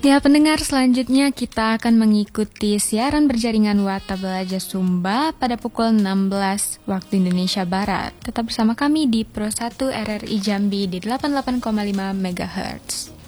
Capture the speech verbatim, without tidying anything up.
Ya pendengar, selanjutnya kita akan mengikuti siaran berjaringan Warta Belajar Sumba pada pukul enam belas waktu Indonesia Barat. Tetap bersama kami di Pro satu R R I Jambi di delapan puluh delapan koma lima megahertz.